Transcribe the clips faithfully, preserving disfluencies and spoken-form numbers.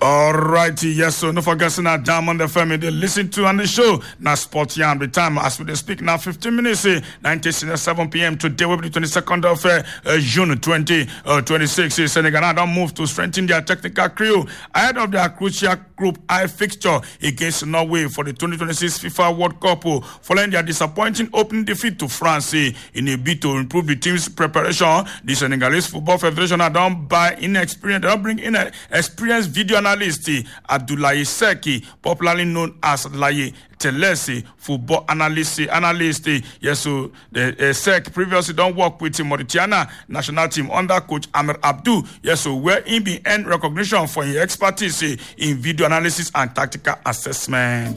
All righty, yes, so no forgetting that Diamond F M they listen to on the show. Now Sport Yarn the time as we speak now fifteen minutes, eh, nineteen seven p.m. today will be the twenty-second of uh, uh, June twenty twenty-six. Uh, Senegal now don't move to strengthen their technical crew ahead of their crucial Group I fixture against Norway for the twenty twenty-six FIFA World Cup, uh, following their disappointing opening defeat to France uh, in a bid to improve the team's preparation. The Senegalese Football Federation are done by inexperienced, they don't bring in an experienced video analyst Abdoulaye Seki, popularly known as Laye Telesi, football analyst. Analyst, yes, so the uh, Sek previously don't work with the Mauritania national team under coach Amir Abdou. Yes, so where he be earned recognition for his expertise uh, in video analysis and tactical assessment.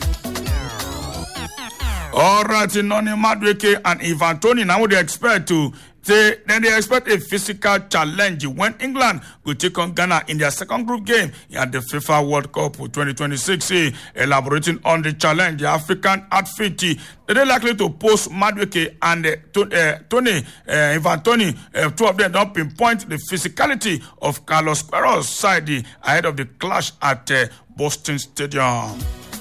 All right, Noni Madueke and Ivan Toney now they expect to. They, then they expect a physical challenge when England will take on Ghana in their second group game at the FIFA World Cup twenty twenty-six. Elaborating on the challenge, the African outfit, they're likely to post Madueke and uh, uh, Tony, uh, Ivan Toney. Uh, two of them don't pinpoint the physicality of Carlos Queiroz' side ahead of the clash at uh, Boston Stadium.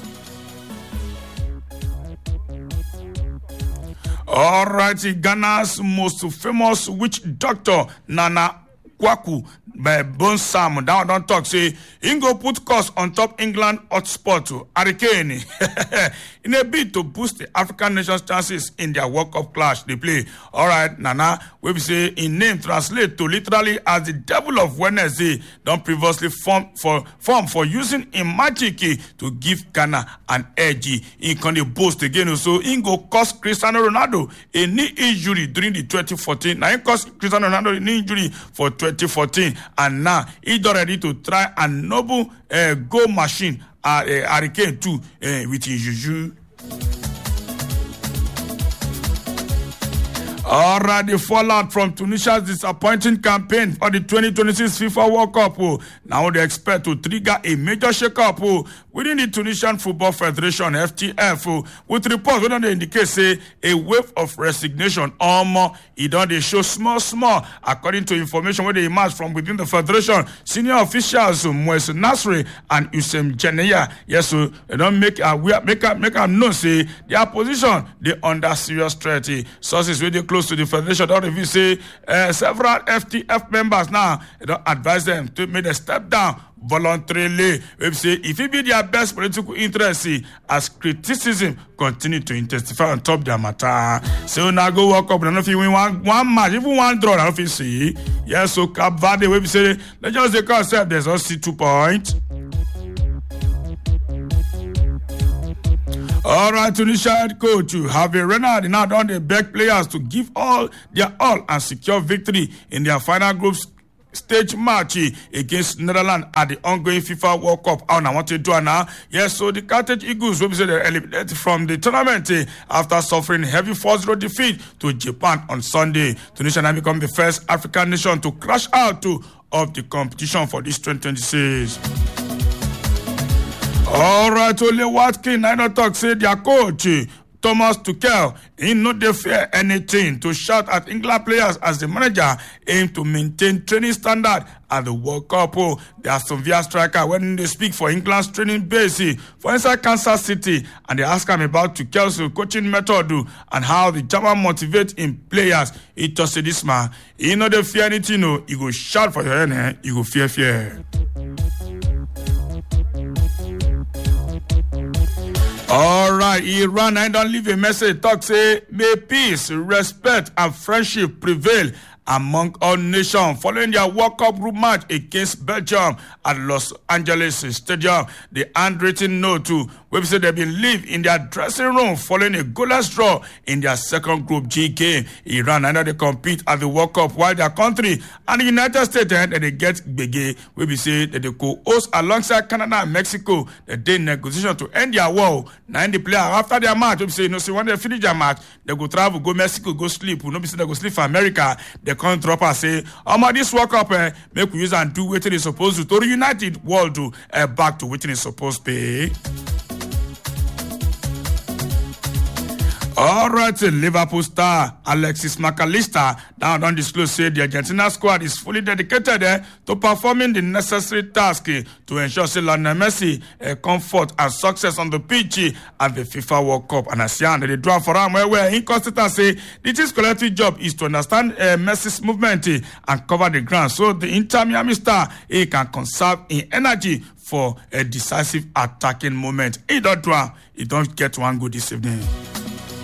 All right, Ghana's most famous witch doctor, Nana Kwaku, by Bonsam, down don't talk, say, Ingo put cost on top England hotspot to Hurricane in a bid to boost the African nations' chances in their World Cup clash they play. All right, Nana, we say in name translate to literally as the devil of Wednesday, don't previously form for form for using in magic to give Ghana an edge. He can boast again, so Ingo cost Cristiano Ronaldo a knee injury during the twenty fourteen. Now he cost Cristiano Ronaldo a knee injury for twenty fourteen. And now he's ready to try a noble uh, goal machine at uh, Hurricane two uh, with his juju. All right, the fallout from Tunisia's disappointing campaign for the twenty twenty-six FIFA World Cup. Oh, now they expect to trigger a major shake-up oh, within the Tunisian Football Federation, F T F, oh, with reports when they indicate say a wave of resignation. Um, it don't they show small, small, according to information where they emerged from within the federation. Senior officials, oh, Moise Nasri and Usem Jeneya, yes, so they don't make a make a make a know say their position they under serious threat. Sources where they close to the federation don't even say uh, several F T F members now they don't advise them to make a step down voluntarily. We say if it be their best political interest as criticism continue to intensify on top their matter. So now go walk up and if you win one one match, even one draw, I don't feel see. Yes, so Cape Verde we say let's just take ourselves there's also two points. All right, Tunisia head coach Hervé Renard now done the beg players to give all their all and secure victory in their final group stage match against Netherlands at the ongoing FIFA World Cup. I want to do now. Yes, so the Carthage Eagles will be eliminated from the tournament after suffering heavy four zero defeat to Japan on Sunday. Tunisia now become the first African nation to crash out of the competition for this twenty twenty-six. All right, Ole Watkins, I don't talk, say their coach, Thomas Tuchel, he not dey fear anything to shout at England players as the manager aim to maintain training standard at the World Cup. Oh, there are some Villa striker when they speak for England's training base for inside Kansas City, and they ask him about Tuchel's coaching method and how the German motivate in players. He just said this man, he not dey fear anything, no, he go shout for your head, eh? You go fear fear. All right, Iran, I don't leave a message. Talk say, may peace, respect, and friendship prevail among all nations following their World Cup group match against Belgium at Los Angeles Stadium. The handwritten note to where say they believe in their dressing room following a goalless draw in their second group G game. Iran and they compete at the World Cup while their country and the United States and they get bege where we say that they co-host alongside Canada and Mexico the day negotiation to end their war. Now the player after their match, we say no, see when they finish their match, they go travel, go Mexico, go sleep. We no be say they go sleep for America. They can't drop and say, "Oh my, this World Cup, eh, make we use and do what it is supposed to to the United world to uh, back to what it is supposed to be." All right, Liverpool star Alexis McAllister now don't disclose say the Argentina squad is fully dedicated eh, to performing the necessary task eh, to ensure say Lionel Messi eh, comfort and success on the pitch eh, at the FIFA World Cup. And as they draw for him where where Inconstant say the team's collective job is to understand eh, Messi's movement eh, and cover the ground so the Inter Miami star eh, can conserve in energy for a decisive attacking moment. He don't draw, he don't get one good this evening.